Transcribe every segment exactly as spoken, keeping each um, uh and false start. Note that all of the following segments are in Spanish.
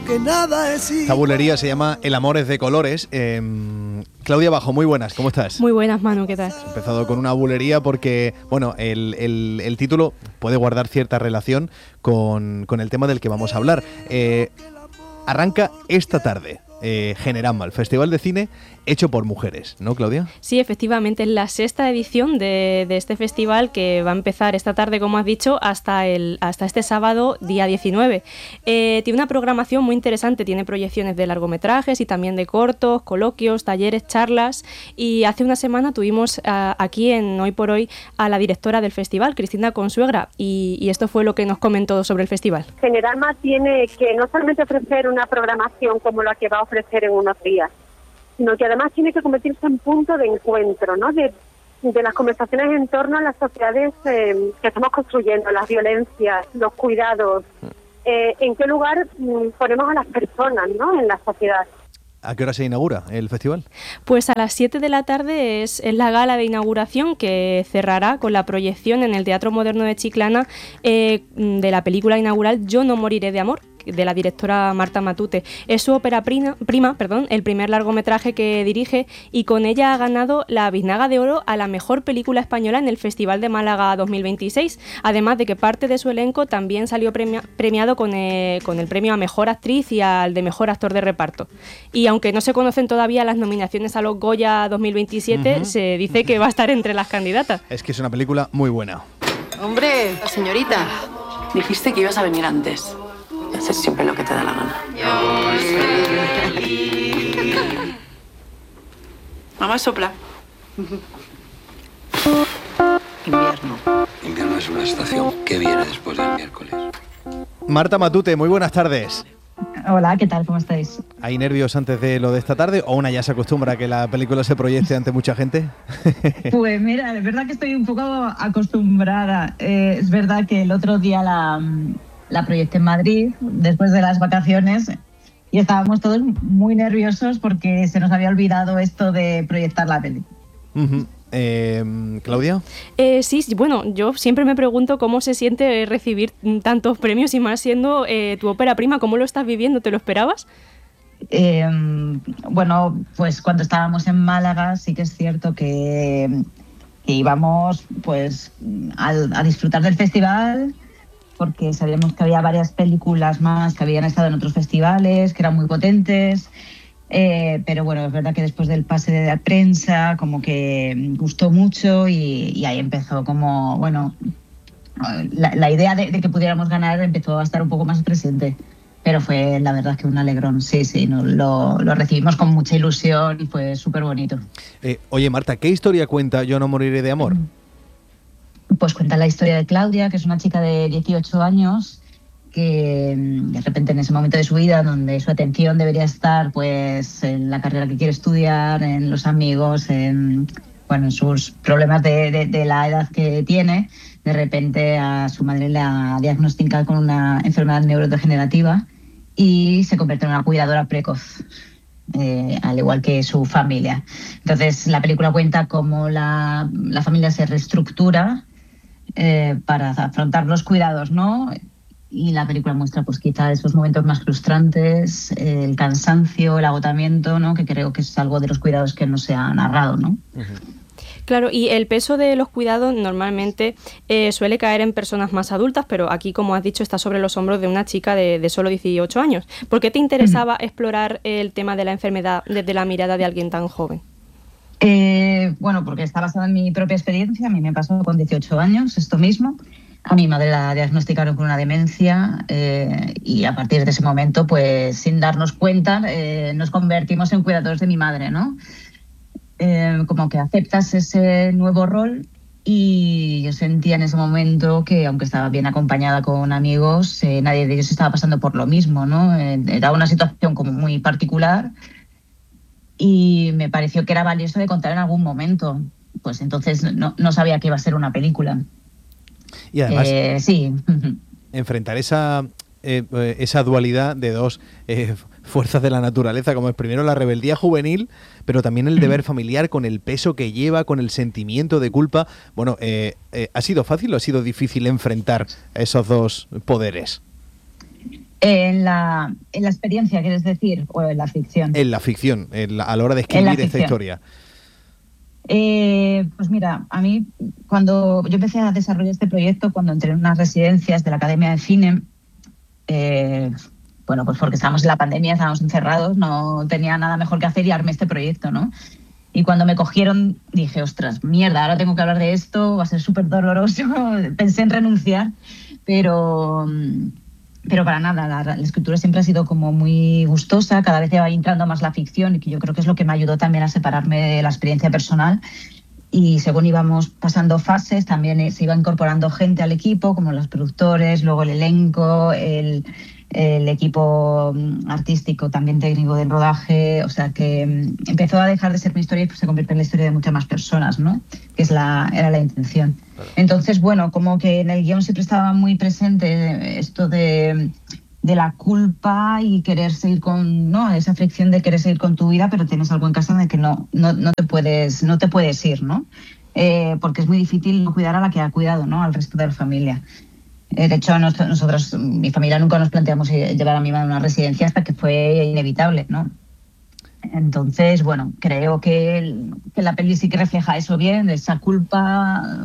que nada es igual. Esta bulería se llama El amor es de colores. Eh, Claudia Bajo, muy buenas, ¿cómo estás? Muy buenas, Manu, ¿qué tal? Has empezado con una bulería porque, bueno, el, el, el título puede guardar cierta relación con, con el tema del que vamos a hablar. Eh, arranca esta tarde. Eh, Generama, el Festival de Cine hecho por mujeres, ¿no, Claudia? Sí, efectivamente, es la sexta edición de, de este festival que va a empezar esta tarde, como has dicho, hasta, el, hasta este sábado, día diecinueve. Eh, tiene una programación muy interesante, tiene proyecciones de largometrajes y también de cortos, coloquios, talleres, charlas, y hace una semana tuvimos a, aquí en Hoy por Hoy a la directora del festival, Cristina Consuegra, y, y esto fue lo que nos comentó sobre el festival. Generama tiene que no solamente ofrecer una programación como la que va a ofrecer en unos días, sino que además tiene que convertirse en punto de encuentro, ¿no? De, de las conversaciones en torno a las sociedades eh, que estamos construyendo, las violencias, los cuidados, eh, en qué lugar mm, ponemos a las personas, ¿no? En la sociedad. ¿A qué hora se inaugura el festival? Pues a las siete de la tarde es, es la gala de inauguración que cerrará con la proyección en el Teatro Moderno de Chiclana eh, de la película inaugural Yo no moriré de amor, de la directora Marta Matute. Es su ópera prima, prima perdón, el primer largometraje que dirige, y con ella ha ganado la Biznaga de Oro a la mejor película española en el Festival de Málaga dos mil veintiséis, además de que parte de su elenco también salió premia, premiado con, eh, con el premio a Mejor Actriz y al de Mejor Actor de Reparto. Y aunque no se conocen todavía las nominaciones a los Goya dos mil veintisiete, uh-huh. se dice que va a estar entre las candidatas. Es que es una película muy buena. Hombre, señorita, dijiste que ibas a venir antes. Hacer siempre lo que te da la gana. Mamá, sopla. Invierno. Invierno es una estación que viene después del miércoles. Marta Matute, muy buenas tardes. Hola, ¿qué tal? ¿Cómo estáis? ¿Hay nervios antes de lo de esta tarde o una ya se acostumbra a que la película se proyecte ante mucha gente? Pues mira, es verdad que estoy un poco acostumbrada. Eh, es verdad que el otro día la... La proyecté en Madrid después de las vacaciones y estábamos todos muy nerviosos porque se nos había olvidado esto de proyectar la peli. Uh-huh. Eh, ¿Claudia? Eh, sí, bueno, yo siempre me pregunto cómo se siente recibir tantos premios y más siendo eh, tu ópera prima. ¿Cómo lo estás viviendo? ¿Te lo esperabas? Eh, bueno, pues cuando estábamos en Málaga sí que es cierto que, que íbamos pues a, a disfrutar del festival, porque sabíamos que había varias películas más que habían estado en otros festivales, que eran muy potentes, eh, pero bueno, es verdad que después del pase de la prensa como que gustó mucho y, y ahí empezó como, bueno, la, la idea de, de que pudiéramos ganar empezó a estar un poco más presente, pero fue la verdad que un alegrón, sí, sí, no, lo, lo recibimos con mucha ilusión y fue súper bonito. Eh, oye Marta, ¿qué historia cuenta Yo no moriré de amor? Pues cuenta la historia de Claudia, que es una chica de dieciocho años que de repente en ese momento de su vida donde su atención debería estar pues en la carrera que quiere estudiar, en los amigos, en, bueno, en sus problemas de, de, de la edad que tiene, de repente a su madre la diagnostican con una enfermedad neurodegenerativa y se convierte en una cuidadora precoz. Eh, al igual que su familia. Entonces la película cuenta cómo la, la familia se reestructura Eh, para afrontar los cuidados, ¿no? Y la película muestra pues quizá esos momentos más frustrantes, eh, el cansancio, el agotamiento, ¿no? Que creo que es algo de los cuidados que no se ha narrado, ¿no? Uh-huh. Claro, y el peso de los cuidados normalmente eh, suele caer en personas más adultas, pero aquí, como has dicho, está sobre los hombros de una chica de, de solo dieciocho años. ¿Por qué te interesaba uh-huh. explorar el tema de la enfermedad desde la mirada de alguien tan joven? Eh, bueno, porque está basada en mi propia experiencia. A mí me pasó con dieciocho años esto mismo. A mi madre la diagnosticaron con una demencia eh, y a partir de ese momento, pues sin darnos cuenta, eh, nos convertimos en cuidadores de mi madre, ¿no? Eh, como que aceptas ese nuevo rol y yo sentía en ese momento que aunque estaba bien acompañada con amigos, eh, nadie de ellos estaba pasando por lo mismo, ¿no? Eh, era una situación como muy particular. Y me pareció que era valioso de contar en algún momento. Pues entonces no, no sabía que iba a ser una película. Y además, eh, sí. enfrentar esa, eh, esa dualidad de dos eh, fuerzas de la naturaleza, como es primero la rebeldía juvenil, pero también el deber familiar con el peso que lleva, con el sentimiento de culpa. Bueno, eh, eh, ¿ha sido fácil o ha sido difícil enfrentar esos dos poderes? En la, en la experiencia, ¿quieres decir? ¿O en la ficción? En la ficción, en la, a la hora de escribir esta historia. Eh, pues mira, a mí cuando yo empecé a desarrollar este proyecto, cuando entré en unas residencias de la Academia de Cine, eh, bueno, pues porque estábamos en la pandemia, estábamos encerrados, no tenía nada mejor que hacer y armé este proyecto, ¿no? Y cuando me cogieron dije, ostras, mierda, ahora tengo que hablar de esto, va a ser súper doloroso. Pensé en renunciar, pero... Pero para nada, la, la escritura siempre ha sido como muy gustosa, cada vez va entrando más la ficción y que yo creo que es lo que me ayudó también a separarme de la experiencia personal. Y según íbamos pasando fases, también se iba incorporando gente al equipo, como los productores, luego el elenco, el, el equipo artístico, también técnico del rodaje. O sea que empezó a dejar de ser mi historia y pues se convirtió en la historia de muchas más personas, ¿no? Que es la, era la intención. Entonces, bueno, como que en el guión siempre estaba muy presente esto de, de la culpa y querer seguir con, ¿no? Esa fricción de querer seguir con tu vida, pero tienes algo en casa de que no, no, no te puedes, no te puedes ir, ¿no? Eh, porque es muy difícil no cuidar a la que ha cuidado, ¿no? Al resto de la familia. Eh, de hecho, nosotros, mi familia nunca nos planteamos llevar a mi madre a una residencia hasta que fue inevitable, ¿no? Entonces, bueno, creo que, el, que la peli sí que refleja eso bien, de esa culpa,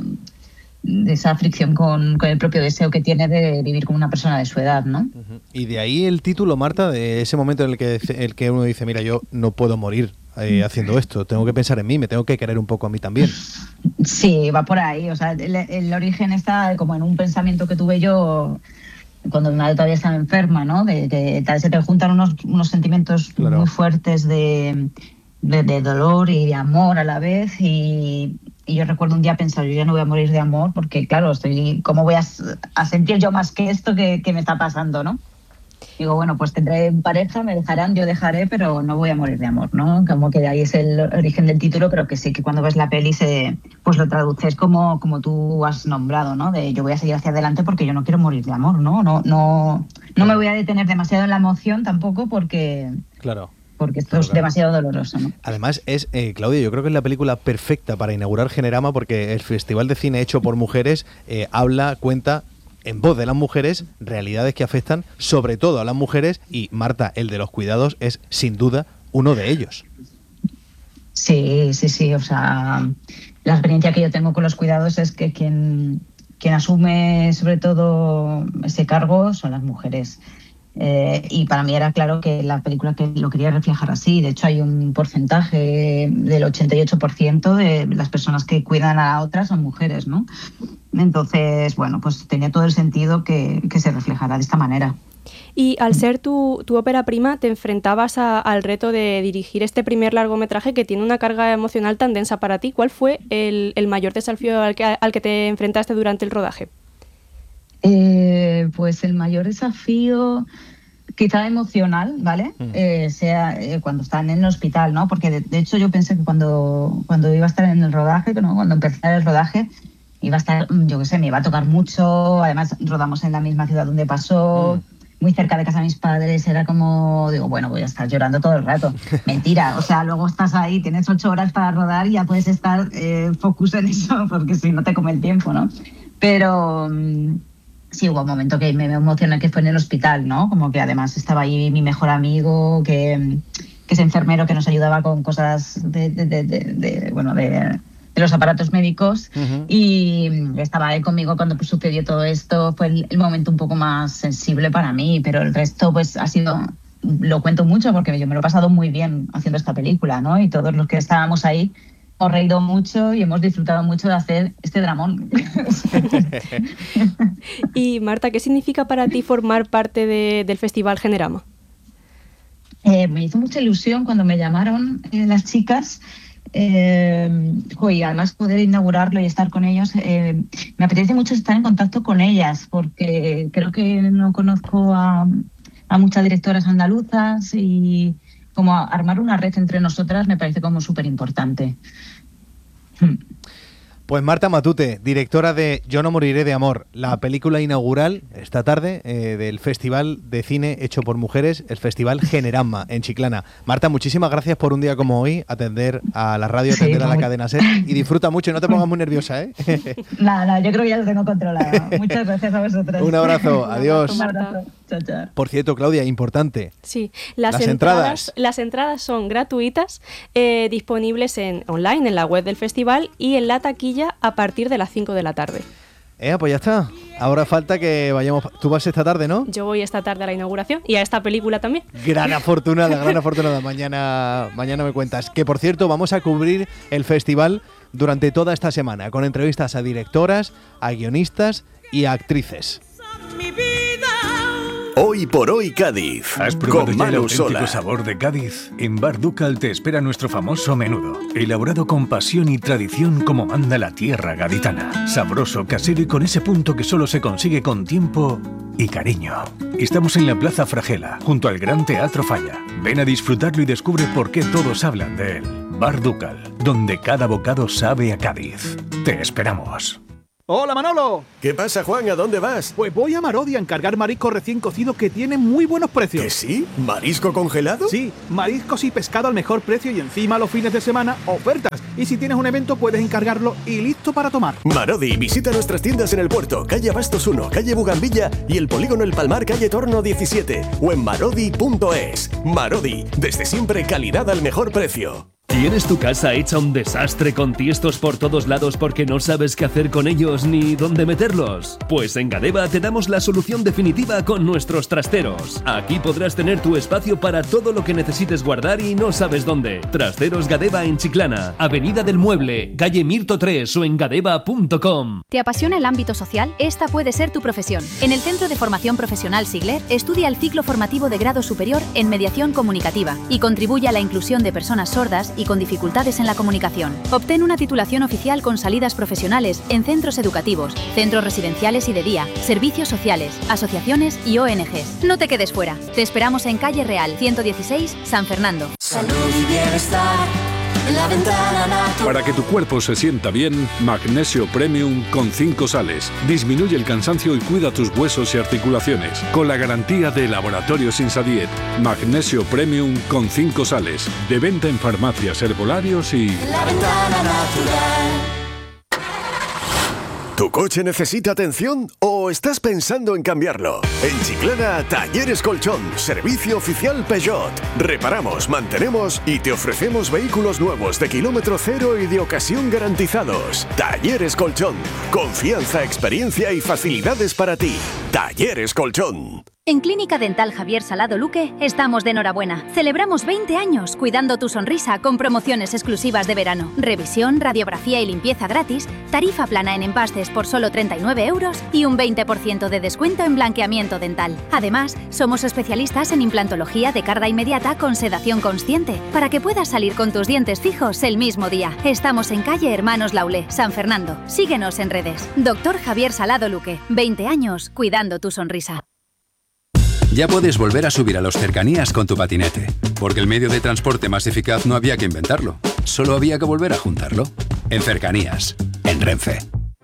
de esa fricción con, con el propio deseo que tiene de vivir como una persona de su edad, ¿no? Uh-huh. Y de ahí el título, Marta, de ese momento en el que, el que uno dice, mira, yo no puedo morir eh, haciendo esto, tengo que pensar en mí, me tengo que querer un poco a mí también. Sí, va por ahí, o sea, el, el origen está como en un pensamiento que tuve yo cuando mi madre todavía estaba enferma, ¿no? De que se te juntan unos, unos sentimientos claro. muy fuertes de, de, de dolor y de amor a la vez y... Y yo recuerdo un día pensar, yo ya no voy a morir de amor porque, claro, estoy, ¿cómo voy a, a sentir yo más que esto que, que me está pasando, no? Digo, bueno, pues tendré pareja, me dejarán, yo dejaré, pero no voy a morir de amor, ¿no? Como que de ahí es el origen del título, pero que sí que cuando ves la peli se, pues lo traduces como, como tú has nombrado, ¿no? De yo voy a seguir hacia adelante porque yo no quiero morir de amor, ¿no? No, no, no me voy a detener demasiado en la emoción tampoco porque... Claro. Porque esto claro, es claro. demasiado doloroso, ¿no? Además, es eh, Claudia, yo creo que es la película perfecta para inaugurar Generama porque el Festival de Cine hecho por mujeres eh, habla, cuenta en voz de las mujeres realidades que afectan sobre todo a las mujeres y Marta, el de los cuidados, es sin duda uno de ellos. Sí, sí, sí, o sea, la experiencia que yo tengo con los cuidados es que quien, quien asume sobre todo ese cargo son las mujeres. Eh, y para mí era claro que la película que lo quería reflejar así. De hecho, hay un porcentaje del ochenta y ocho por ciento de las personas que cuidan a otras son mujeres, ¿no? Entonces, bueno, pues tenía todo el sentido que, que se reflejara de esta manera. Y al ser tu, tu ópera prima, te enfrentabas a, al reto de dirigir este primer largometraje que tiene una carga emocional tan densa para ti. ¿Cuál fue el, el mayor desafío al que, al que te enfrentaste durante el rodaje? Eh, pues el mayor desafío, quizá emocional, ¿vale? Mm. Eh, sea eh, cuando están en el hospital, ¿no? Porque de, de hecho yo pensé que cuando, cuando iba a estar en el rodaje, ¿no? Cuando empezara el rodaje, iba a estar, yo qué sé, me iba a tocar mucho. Además, rodamos en la misma ciudad donde pasó, mm. muy cerca de casa de mis padres. Era como, digo, bueno, voy a estar llorando todo el rato. Mentira, o sea, luego estás ahí, tienes ocho horas para rodar y ya puedes estar eh, focus en eso, porque si no te come el tiempo, ¿no? Pero... sí, hubo un momento que me emocioné que fue en el hospital, ¿no? Como que además estaba ahí mi mejor amigo, que, que es enfermero, que nos ayudaba con cosas de, de, de, de, de bueno, de, de los aparatos médicos. Uh-huh. Y estaba él conmigo cuando pues, sucedió todo esto. Fue el, el momento un poco más sensible para mí, pero el resto pues ha sido... Lo cuento mucho porque yo me lo he pasado muy bien haciendo esta película, ¿no? Y todos los que estábamos ahí hemos reído mucho y hemos disfrutado mucho de hacer este dramón. Y Marta, ¿qué significa para ti formar parte de, del Festival Generama? Eh, me hizo mucha ilusión cuando me llamaron eh, las chicas. Eh, y además poder inaugurarlo y estar con ellos. Eh, me apetece mucho estar en contacto con ellas porque creo que no conozco a, a muchas directoras andaluzas y como armar una red entre nosotras me parece como súper importante. Pues Marta Matute, directora de Yo no moriré de amor, la película inaugural esta tarde eh, del Festival de Cine hecho por mujeres, el Festival Generama en Chiclana. Marta, muchísimas gracias por un día como hoy, atender a la radio, atender sí, a la cadena SER y disfruta mucho y no te pongas muy nerviosa, ¿eh? Nada, no, yo creo que ya lo tengo controlado. Muchas gracias a vosotros. Un abrazo, adiós. Un abrazo. Tachar. Por cierto, Claudia, importante. Sí, las, Las entradas, entradas. las entradas son gratuitas, eh, disponibles en online en la web del festival y en la taquilla a partir de las cinco de la tarde. Eh, pues ya está. Ahora falta que vayamos. Tú vas esta tarde, ¿no? Yo voy esta tarde a la inauguración y a esta película también. Gran afortunada, gran afortunada. Mañana, mañana me cuentas. Que por cierto, vamos a cubrir el festival durante toda esta semana, con entrevistas a directoras, a guionistas y a actrices. Hoy por hoy Cádiz. ¿Has probado con ya el Manu auténtico Sola. sabor de Cádiz? En Bar Ducal te espera nuestro famoso menudo, elaborado con pasión y tradición como manda la tierra gaditana. Sabroso, casero y con ese punto que solo se consigue con tiempo y cariño. Estamos en la Plaza Fragela, junto al Gran Teatro Falla. Ven a disfrutarlo y descubre por qué todos hablan de él. Bar Ducal, donde cada bocado sabe a Cádiz. Te esperamos. ¡Hola, Manolo! ¿Qué pasa, Juan? ¿A dónde vas? Pues voy a Marodi a encargar mariscos recién cocidos que tienen muy buenos precios. ¿Que sí? ¿Marisco congelado? Sí, mariscos y pescado al mejor precio y encima los fines de semana, ofertas. Y si tienes un evento puedes encargarlo y listo para tomar. Marodi, visita nuestras tiendas en el puerto, calle Abastos uno, calle Bugambilla y el polígono El Palmar, calle Torno diecisiete o en marodi punto es. Marodi, desde siempre calidad al mejor precio. ¿Tienes tu casa hecha un desastre con tiestos por todos lados porque no sabes qué hacer con ellos ni dónde meterlos? Pues en Gadeba te damos la solución definitiva con nuestros trasteros. Aquí podrás tener tu espacio para todo lo que necesites guardar y no sabes dónde. Trasteros Gadeba en Chiclana, Avenida del Mueble, calle Mirto tres o en gadeba punto com. ¿Te apasiona el ámbito social? Esta puede ser tu profesión. En el Centro de Formación Profesional Sigler estudia el ciclo formativo de grado superior en mediación comunicativa y contribuye a la inclusión de personas sordas y con dificultades en la comunicación. Obtén una titulación oficial con salidas profesionales en centros educativos, centros residenciales y de día, servicios sociales, asociaciones y O N Ges. No te quedes fuera. Te esperamos en Calle Real, ciento dieciséis, San Fernando. Salud y bienestar en la ventana natural. Para que tu cuerpo se sienta bien, Magnesio Premium con cinco sales. Disminuye el cansancio y cuida tus huesos y articulaciones. Con la garantía de Laboratorios Insadiet. Magnesio Premium con cinco sales. De venta en farmacias, herbolarios y... La ventana natural. ¿Tu coche necesita atención o estás pensando en cambiarlo? En Chiclana, Talleres Colchón, servicio oficial Peugeot. Reparamos, mantenemos y te ofrecemos vehículos nuevos de kilómetro cero y de ocasión garantizados. Talleres Colchón, confianza, experiencia y facilidades para ti. Talleres Colchón. En Clínica Dental Javier Salado Luque estamos de enhorabuena. Celebramos veinte años cuidando tu sonrisa con promociones exclusivas de verano. Revisión, radiografía y limpieza gratis, tarifa plana en empastes por solo treinta y nueve euros y un veinte por ciento de descuento en blanqueamiento dental. Además, somos especialistas en implantología de carga inmediata con sedación consciente para que puedas salir con tus dientes fijos el mismo día. Estamos en calle Hermanos Laulé, San Fernando. Síguenos en redes. Doctor Javier Salado Luque, veinte años cuidando tu sonrisa. Ya puedes volver a subir a los cercanías con tu patinete, porque el medio de transporte más eficaz no había que inventarlo, solo había que volver a juntarlo. En Cercanías, en Renfe.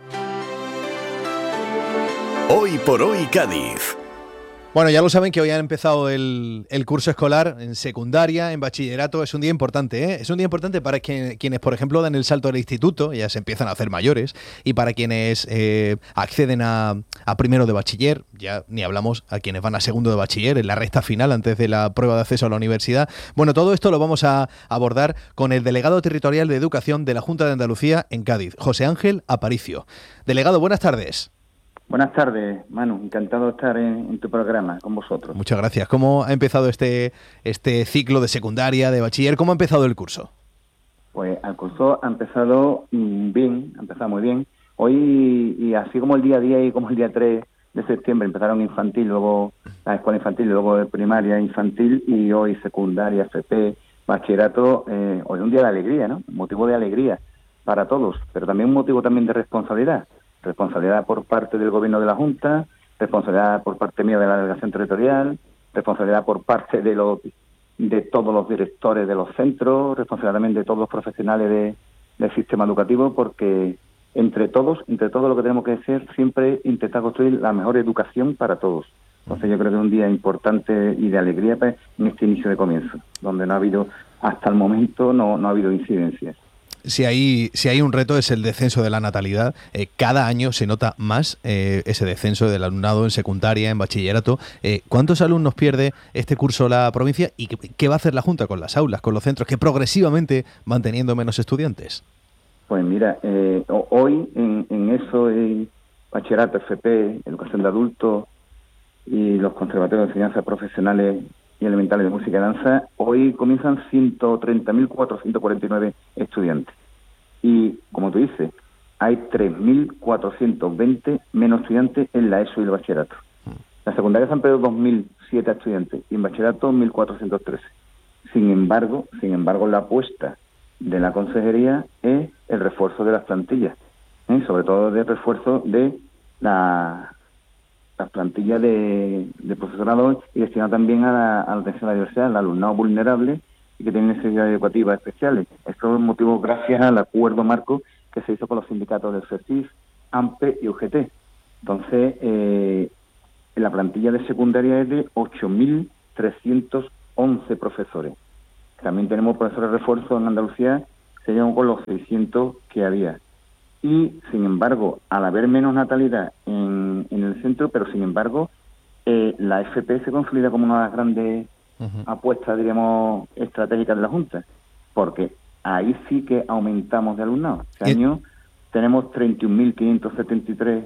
Hoy por hoy Cádiz. Bueno, ya lo saben que hoy han empezado el, el curso escolar en secundaria, en bachillerato. Es un día importante, ¿eh? Es un día importante para que, quienes, por ejemplo, dan el salto al instituto, ya se empiezan a hacer mayores, y para quienes eh, acceden a, a primero de bachiller, ya ni hablamos a quienes van a segundo de bachiller, en la recta final antes de la prueba de acceso a la universidad. Bueno, todo esto lo vamos a abordar con el delegado territorial de Educación de la Junta de Andalucía en Cádiz, José Ángel Aparicio. Delegado, buenas tardes. Buenas tardes, Manu. Encantado de estar en, en tu programa con vosotros. Muchas gracias. ¿Cómo ha empezado este, este ciclo de secundaria, de bachiller? ¿Cómo ha empezado el curso? Pues el curso ha empezado mmm, bien, ha empezado muy bien. Hoy, y así como el día diez y como el día tres de septiembre empezaron infantil, luego la escuela infantil, luego primaria infantil y hoy secundaria, F P, bachillerato. Eh, hoy es un día de alegría, ¿no? Un motivo de alegría para todos, pero también un motivo también de responsabilidad. Responsabilidad por parte del Gobierno de la Junta, responsabilidad por parte mía de la Delegación Territorial, responsabilidad por parte de los de todos los directores de los centros, responsabilidad también de todos los profesionales de, del sistema educativo, porque entre todos, entre todos lo que tenemos que hacer siempre intentar construir la mejor educación para todos. Entonces yo creo que es un día importante y de alegría pues, en este inicio de comienzo, donde no ha habido, hasta el momento, no, no ha habido incidencias. Si hay, si hay un reto es el descenso de la natalidad. Eh, cada año se nota más eh, ese descenso del alumnado en secundaria, en bachillerato. Eh, ¿Cuántos alumnos pierde este curso la provincia y qué, qué va a hacer la Junta con las aulas, con los centros que progresivamente van teniendo menos estudiantes? Pues mira, eh, hoy en, en eso, en bachillerato, F P, educación de adultos y los conservatorios de enseñanza profesionales y elementales de música y danza, hoy comienzan ciento treinta mil cuatrocientos cuarenta y nueve estudiantes. Y, como tú dices, hay tres mil cuatrocientos veinte menos estudiantes en la ESO y el bachillerato. La secundaria se han perdido dos mil siete estudiantes y en bachillerato mil cuatrocientos trece. Sin embargo, sin embargo, la apuesta de la consejería es el refuerzo de las plantillas, ¿eh? Sobre todo el refuerzo de la... las plantillas de, de profesorado y destinado también a la, a la atención a la diversidad, al alumnado vulnerable y que tiene necesidades educativas especiales. Esto es motivo gracias al acuerdo marco que se hizo con los sindicatos del CECIF, AMPE y U G T. Entonces, eh, la plantilla de secundaria es de ocho mil trescientos once profesores. También tenemos profesores de refuerzo en Andalucía, se llevan con los seiscientos que había. Y, sin embargo, al haber menos natalidad en, en el centro, pero, sin embargo, eh, la F P se consolida como una de las grandes uh-huh. apuestas, diríamos, estratégicas de la Junta, porque ahí sí que aumentamos de alumnado. Este año tenemos treinta y un mil quinientos setenta y tres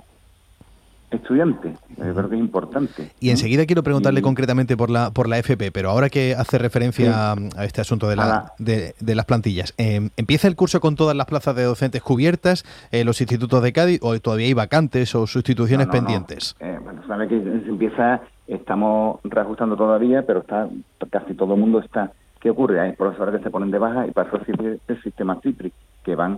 estudiantes. Yo creo que es importante. Y enseguida quiero preguntarle y... concretamente por la por la F P, pero ahora que hace referencia sí. a este asunto de, la, la... De, de las plantillas, eh, ¿empieza el curso con todas las plazas de docentes cubiertas, eh, los institutos de Cádiz, o todavía hay vacantes o sustituciones no, no, pendientes? No. Eh, bueno, sabe que se empieza, estamos reajustando todavía, pero está casi todo el mundo está. ¿Qué ocurre? Hay profesores que se ponen de baja y para eso sirve el sistema CIPRI, que van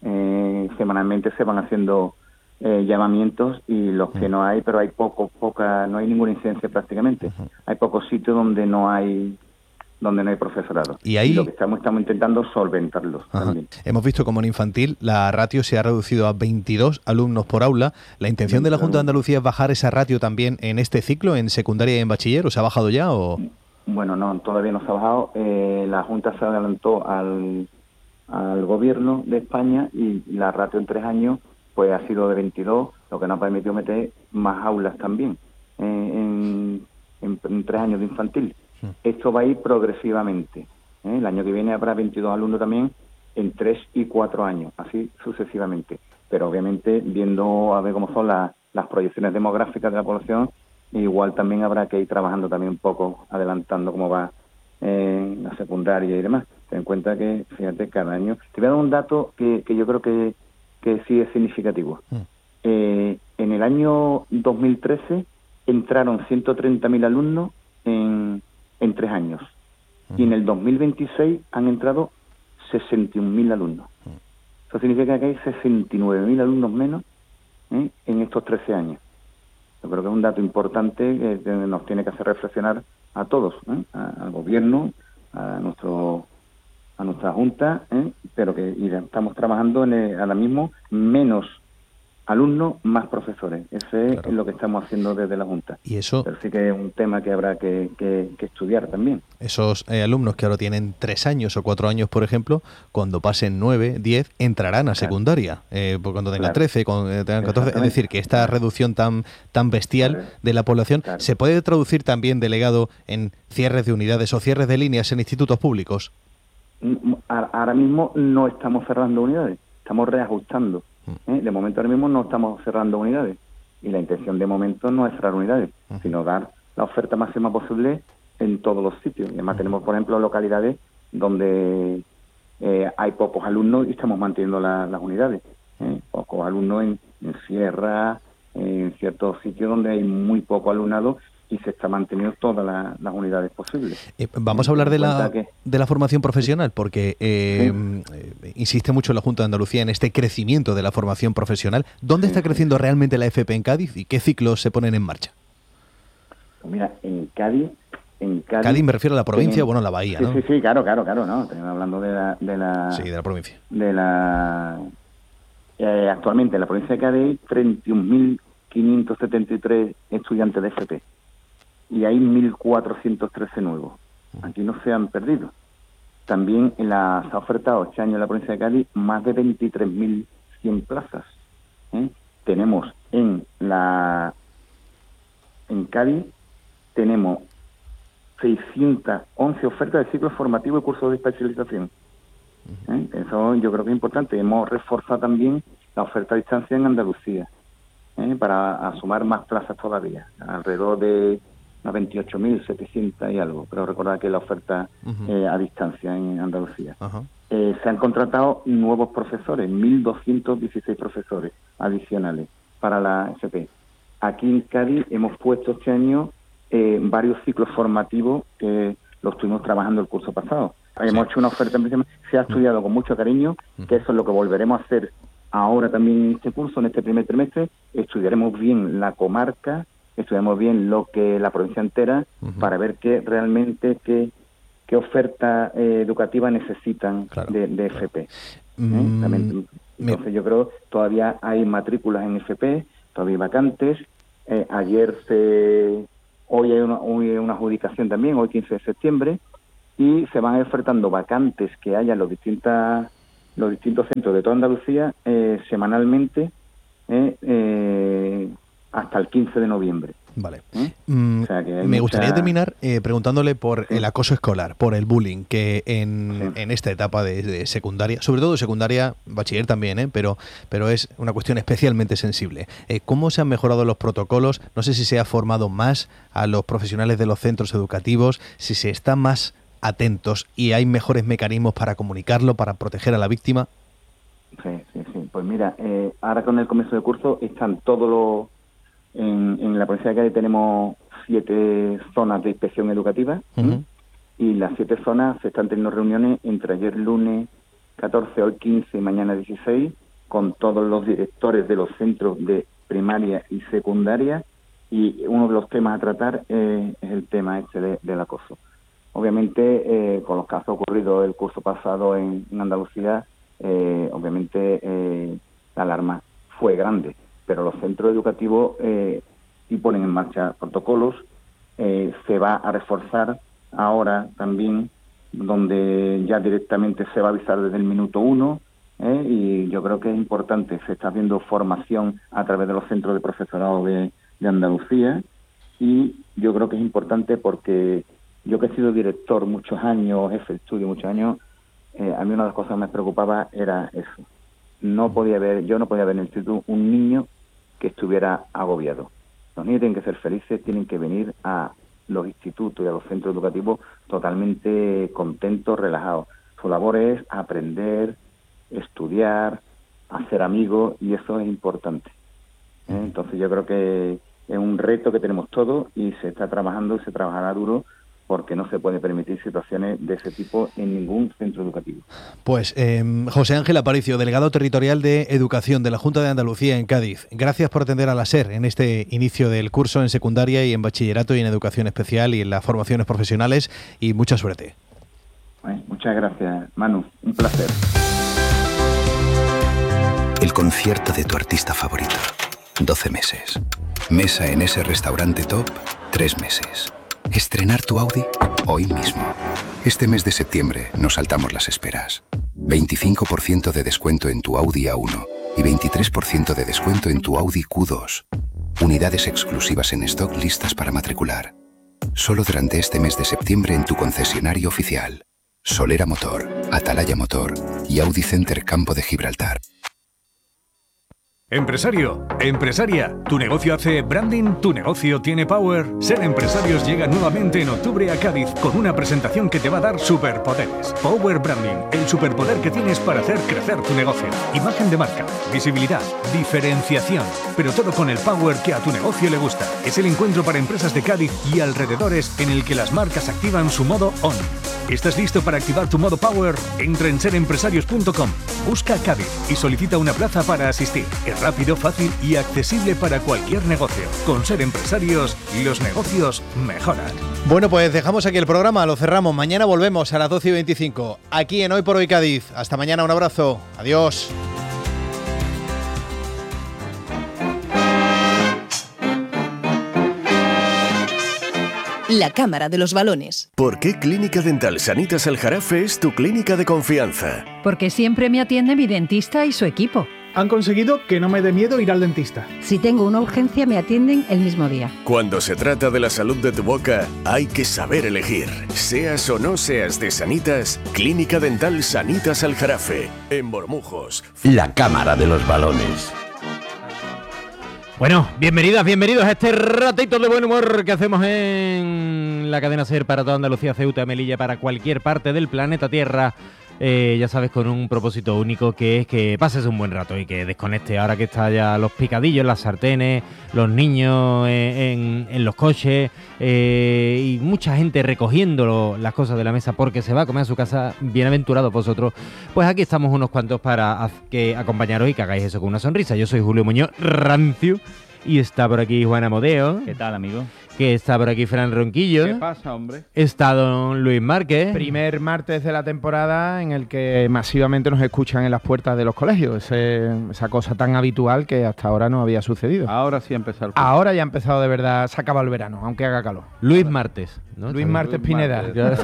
eh, semanalmente se van haciendo Eh, llamamientos y los que no hay, pero hay poco, poca, no hay ninguna incidencia prácticamente. Uh-huh. Hay pocos sitios donde no hay donde no hay profesorado. Y ahí y lo que estamos estamos intentando solventarlos también. Hemos visto como en infantil la ratio se ha reducido a veintidós alumnos por aula. ¿La intención de la Junta de Andalucía es bajar esa ratio también en este ciclo, en secundaria y en bachiller? ¿O se ha bajado ya? O Bueno, no, todavía no se ha bajado. Eh, la Junta se adelantó al, al gobierno de España y la ratio en tres años pues ha sido de veintidós, lo que nos ha permitido meter más aulas también eh, en, en, en tres años de infantil. Sí. Esto va a ir progresivamente. ¿eh? El año que viene habrá veintidós alumnos también en tres y cuatro años, así sucesivamente. Pero obviamente, viendo a ver cómo son las, las proyecciones demográficas de la población, igual también habrá que ir trabajando también un poco, adelantando cómo va eh, la secundaria y demás. Ten en cuenta que, fíjate, cada año... Te voy a dar un dato que, que yo creo que que sí es significativo. Mm. Eh, en el año dos mil trece entraron ciento treinta mil alumnos en, en tres años. Mm. Y en el dos mil veintiséis han entrado sesenta y un mil alumnos. Mm. Eso significa que hay sesenta y nueve mil alumnos menos ¿eh? en estos trece años. Yo creo que es un dato importante que nos tiene que hacer reflexionar a todos, ¿eh? a, al gobierno, a nuestro a nuestra Junta, ¿eh? pero que y estamos trabajando en el, ahora mismo menos alumnos, más profesores. Ese claro. es lo que estamos haciendo desde la Junta. Y eso, pero sí que es un tema que habrá que, que, que estudiar también. Esos eh, alumnos que ahora tienen tres años o cuatro años, por ejemplo, cuando pasen nueve, diez, entrarán a claro. secundaria, eh, cuando tengan claro. trece, cuando tengan catorce. Es decir, que esta reducción tan, tan bestial claro. de la población claro. se puede traducir también, delegado, en cierres de unidades o cierres de líneas en institutos públicos. Ahora mismo no estamos cerrando unidades, estamos reajustando. ¿eh? De momento ahora mismo no estamos cerrando unidades y la intención de momento no es cerrar unidades, uh-huh. sino dar la oferta máxima posible en todos los sitios. Y además uh-huh. tenemos, por ejemplo, localidades donde eh, hay pocos alumnos y estamos manteniendo la, las unidades. ¿eh? Pocos alumnos en, en Sierra, en ciertos sitios donde hay muy poco alumnado y se está manteniendo todas la, las unidades posibles. Eh, vamos a hablar de la, que... de la formación profesional, porque eh, sí. eh, insiste mucho la Junta de Andalucía en este crecimiento de la formación profesional. ¿Dónde sí, está creciendo sí. realmente la F P en Cádiz y qué ciclos se ponen en marcha? Pues mira, en Cádiz... En Cádiz, Cádiz me refiero a la provincia, en... bueno, la Bahía, sí, ¿no? Sí, sí, claro, claro, claro, ¿no? Estamos hablando de la... De la sí, de la provincia. De la... Eh, actualmente en la provincia de Cádiz, treinta y un mil quinientos setenta y tres estudiantes de F P. Y hay mil cuatrocientos trece nuevos. Aquí no se han perdido. también en la, se ha ofertado este año en la provincia de Cádiz más de veintitrés mil cien plazas. ¿eh? Tenemos en la en Cádiz tenemos seiscientas once ofertas de ciclos formativos y cursos de especialización. ¿eh? Eso yo creo que es importante. Hemos reforzado también la oferta a distancia en Andalucía, ¿eh? para sumar más plazas todavía, alrededor de unas veintiocho mil setecientas y algo, pero recordad que la oferta uh-huh. eh, a distancia en Andalucía. Uh-huh. Eh, se han contratado nuevos profesores, mil doscientos dieciséis profesores adicionales para la F P. Aquí en Cádiz hemos puesto este año eh, varios ciclos formativos que los estuvimos trabajando el curso pasado. Sí. Hemos hecho una oferta, se ha estudiado con mucho cariño, uh-huh. que eso es lo que volveremos a hacer ahora también en este curso, en este primer trimestre. Estudiaremos bien la comarca, estudiaremos bien lo que la provincia entera, uh-huh. para ver qué realmente qué, qué oferta eh, educativa necesitan claro, de, de F P. Claro. ¿eh? Mm, También, entonces me... yo creo todavía hay matrículas en F P, todavía hay vacantes. Eh, ayer se... Hoy hay, una, hoy hay una adjudicación también, hoy quince de septiembre, y se van ofertando vacantes que haya en los distintas los distintos centros de toda Andalucía eh, semanalmente eh, eh, hasta el quince de noviembre. Vale. ¿Eh? Mm, o sea que me mucha... gustaría terminar eh, preguntándole por sí. el acoso escolar, por el bullying, que en, sí. en esta etapa de, de secundaria, sobre todo secundaria, bachiller también, ¿eh? pero, pero es una cuestión especialmente sensible. Eh, ¿Cómo se han mejorado los protocolos? No sé si se ha formado más a los profesionales de los centros educativos, si se está más atentos y hay mejores mecanismos para comunicarlo, para proteger a la víctima. Sí, sí, sí. Pues mira, eh, ahora con el comienzo del curso están todos los... En, en la provincia de Cádiz tenemos siete zonas de inspección educativa, uh-huh. y las siete zonas se están teniendo reuniones entre ayer lunes catorce, hoy quince y mañana dieciséis, con todos los directores de los centros de primaria y secundaria, y uno de los temas a tratar eh, es el tema este de, del acoso. Obviamente, eh, con los casos ocurridos el curso pasado en, en Andalucía, eh, obviamente eh, la alarma fue grande, pero los centros educativos eh, sí ponen en marcha protocolos. Eh, se va a reforzar ahora también, donde ya directamente se va a avisar desde el minuto uno, eh, y yo creo que es importante. Se está haciendo formación a través de los centros de profesorado de, de Andalucía, y yo creo que es importante porque yo que he sido director muchos años, jefe de estudio muchos años, eh, a mí una de las cosas que me preocupaba era eso. No podía ver, yo no podía ver en el instituto un niño que estuviera agobiado. Los niños tienen que ser felices, tienen que venir a los institutos y a los centros educativos totalmente contentos, relajados. Su labor es aprender, estudiar, hacer amigos, y eso es importante. ¿Eh? Entonces yo creo que es un reto que tenemos todos y se está trabajando y se trabajará duro, porque no se puede permitir situaciones de ese tipo en ningún centro educativo. Pues eh, José Ángel Aparicio, delegado territorial de Educación de la Junta de Andalucía en Cádiz, gracias por atender a la SER en este inicio del curso en secundaria y en bachillerato y en educación especial y en las formaciones profesionales, y mucha suerte. Bueno, muchas gracias, Manu, un placer. El concierto de tu artista favorito, doce meses. Mesa en ese restaurante top, tres meses. Estrenar tu Audi hoy mismo. Este mes de septiembre nos saltamos las esperas. veinticinco por ciento de descuento en tu Audi A uno y veintitrés por ciento de descuento en tu Audi Q dos. Unidades exclusivas en stock listas para matricular. Solo durante este mes de septiembre en tu concesionario oficial. Solera Motor, Atalaya Motor y Audi Center Campo de Gibraltar. Empresario, empresaria, ¿tu negocio hace branding? ¿Tu negocio tiene power? Ser Empresarios llega nuevamente en octubre a Cádiz con una presentación que te va a dar superpoderes. Power Branding, el superpoder que tienes para hacer crecer tu negocio. Imagen de marca, visibilidad, diferenciación, pero todo con el power que a tu negocio le gusta. Es el encuentro para empresas de Cádiz y alrededores en el que las marcas activan su modo on. ¿Estás listo para activar tu modo power? Entra en ser empresarios punto com, busca Cádiz y solicita una plaza para asistir. Es rápido, fácil y accesible para cualquier negocio. Con Ser Empresarios, los negocios mejoran. Bueno, pues dejamos aquí el programa, lo cerramos. Mañana volvemos a las doce y veinticinco, aquí en Hoy por Hoy Cádiz. Hasta mañana, un abrazo. Adiós. la Cámara de los Balones. ¿Por qué Clínica Dental Sanitas Aljarafe es tu clínica de confianza? Porque siempre me atiende mi dentista y su equipo. Han conseguido que no me dé miedo ir al dentista. Si tengo una urgencia, me atienden el mismo día. Cuando se trata de la salud de tu boca, hay que saber elegir. Seas o no seas de Sanitas, Clínica Dental Sanitas Aljarafe, en Bormujos. La Cámara de los Balones. Bueno, bienvenidas, bienvenidos a este ratito de buen humor que hacemos en la cadena SER para toda Andalucía, Ceuta, Melilla, para cualquier parte del planeta Tierra. Eh, ya sabes, con un propósito único, que es que pases un buen rato y que desconectes ahora que está ya los picadillos, las sartenes, los niños en, en, en los coches eh, y mucha gente recogiendo lo, las cosas de la mesa porque se va a comer a su casa. Bienaventurados vosotros. Pues aquí estamos unos cuantos para que acompañaros y que hagáis eso con una sonrisa. Yo soy Julio Muñoz Rancio y está por aquí Juan Amodeo. ¿Qué tal, amigo? Que está por aquí Fran Ronquillo. ¿Qué pasa, hombre? Está don Luis Márquez. Primer martes de la temporada en el que masivamente nos escuchan en las puertas de los colegios. Ese, esa cosa tan habitual que hasta ahora no había sucedido. Ahora sí ha empezado. Ahora ya ha empezado de verdad, se ha acabado el verano, aunque haga calor. Luis Martes, ¿no? Luis Martes Pineda.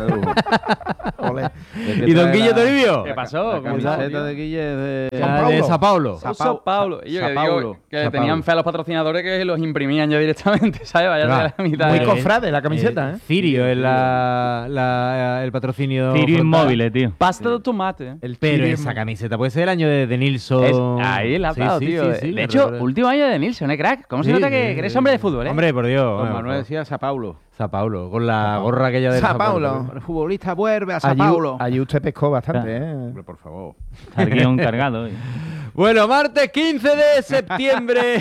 ¿Y don Guillo Toribio? ¿Qué pasó? La camiseta de Guille de, de Sao Paulo. Sao Paulo. Y yo que digo que tenían fe a los patrocinadores que los imprimían ya directamente, ¿sabes? Vaya claro. de la mitad. Muy de... cofrade la camiseta, ¿eh? Cirio es la, la, el patrocinio. Cirio Inmóviles, tío. Pasta de tomate. ¿eh? El Pero esa inmóvil. Camiseta puede ser el año de, de Nilsson. Es, ahí la ha dado, sí, tío. Sí, sí, sí, de hecho, recuerdo. Último año de Nilsson, ¿eh, crack? ¿Cómo sí, se nota que, que eres hombre de fútbol, eh? Hombre, por Dios. Don bueno, Manuel decía Sao Paulo. Sao Paulo, con la gorra aquella de Sao Paulo. Paulo. El futbolista vuelve a Sao allí, Paulo. Allí usted pescó bastante, ¿eh? Hombre, por favor. Está el guión cargado. ¿eh? Bueno, martes quince de septiembre.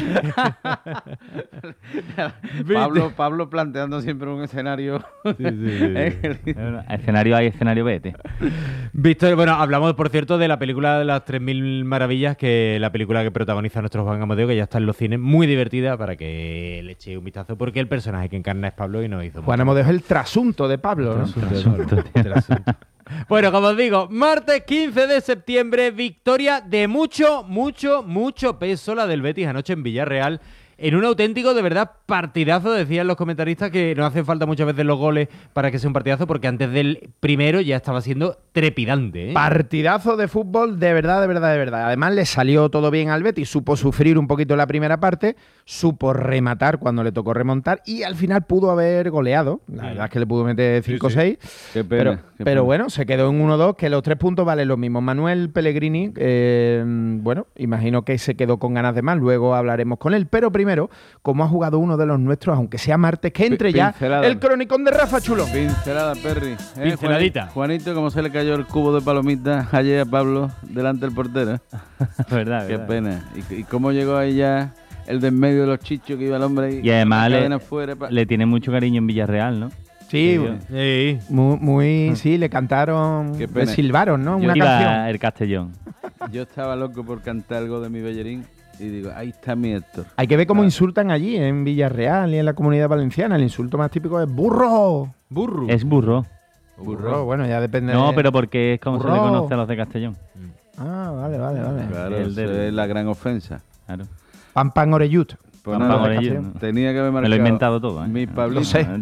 Pablo, Pablo planteando siempre un escenario. Sí, sí, sí. Escenario A y escenario B, tío. Víctor, bueno, hablamos, por cierto, de la película de las tres mil maravillas, que la película que protagoniza nuestro Juan Amodeo, que ya está en los cines, muy divertida, para que le eche un vistazo, porque el personaje que encarna es Pablo y nos hizo Juan Amodeo es el trasunto de Pablo, ¿no? Trasunto, tío. Trasunto. Bueno, como os digo, martes quince de septiembre, victoria de mucho, mucho, mucho peso, la del Betis anoche en Villarreal, en un auténtico, de verdad, partidazo. Decían los comentaristas que no hacen falta muchas veces los goles para que sea un partidazo, porque antes del primero ya estaba siendo trepidante, ¿eh? Partidazo de fútbol, de verdad, de verdad, de verdad. Además, le salió todo bien al Betis, supo sufrir un poquito en la primera parte, supo rematar cuando le tocó remontar y al final pudo haber goleado. La sí. verdad es que le pudo meter cinco seis. Sí, sí. Qué pena, pero, qué pero pena. bueno, se quedó en uno dos, que los tres puntos valen lo mismo. Manuel Pellegrini, eh, bueno, imagino que se quedó con ganas de más, luego hablaremos con él, pero primero, como ha jugado uno de los nuestros, aunque sea martes, que entre P- ya el cronicón de Rafa Chulo. Pincelada, Perry. ¿Eh? Pinceladita. Juanito, ¿cómo se le cayó el cubo de palomitas ayer a Pablo delante del portero? verdad, Qué verdad. pena. ¿Y, ¿Y cómo llegó ahí ya el de en medio de los chichos que iba el hombre ahí? Y además le, fuera, pa... le tiene mucho cariño en Villarreal, ¿no? Sí, sí. Muy, muy, sí, le cantaron, le silbaron, ¿no? Yo Una iba canción. El Castellón. Yo estaba loco por cantar algo de mi Bellerín. Y digo, ahí está mi Héctor. Hay que ver cómo insultan allí, en Villarreal y en la Comunidad Valenciana. El insulto más típico es burro. Burro. Es burro. Burro, bueno, ya depende. No, de... pero porque es como burro. se le conoce a los de Castellón. Ah, vale, vale, vale. Claro, el de... es la gran ofensa. Claro. Pan pan orellut. Pues nada, Orellut, tenía que haber marcado. Me lo he inventado todo, ¿eh? Mi Pablito. Lo sé.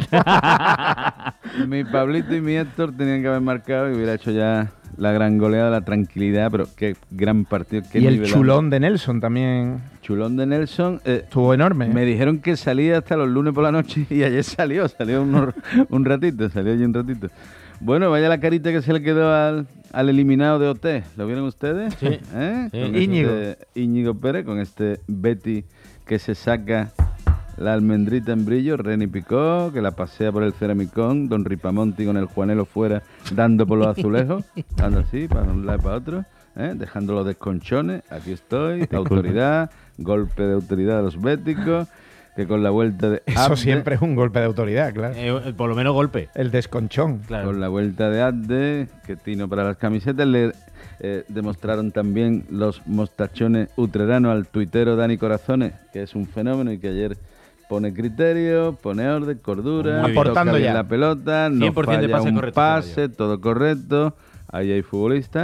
Mi Pablito y mi Héctor tenían que haber marcado y hubiera hecho ya la gran goleada, la tranquilidad, pero qué gran partido. Qué y el nivelado. chulón de Nelson también. Chulón de Nelson. Eh, Estuvo enorme. Me ¿eh? dijeron que salía hasta los lunes por la noche y ayer salió, salió unos, un ratito, salió allí un ratito. Bueno, vaya la carita que se le quedó al, al eliminado de O T. ¿Lo vieron ustedes? Sí. ¿Eh? sí. Con Íñigo. Este, Íñigo Pérez, con este Betty que se saca la almendrita en brillo, Reni Picó, que la pasea por el ceramicón, Don Ripamonti con el Juanelo fuera, dando por los azulejos, dando así, para un lado y para otro, ¿eh? Dejando los desconchones, aquí estoy, autoridad, golpe de autoridad de los béticos, que con la vuelta de Eso Abde, siempre es un golpe de autoridad, claro. Eh, por lo menos golpe. El desconchón. Claro. Con la vuelta de Abde, que tino para las camisetas, le eh, demostraron también los mostachones utreranos al tuitero Dani Corazones, que es un fenómeno y que ayer pone criterio, pone orden, cordura, aportando ya la pelota, no falla un pase, todo correcto, ahí hay futbolistas.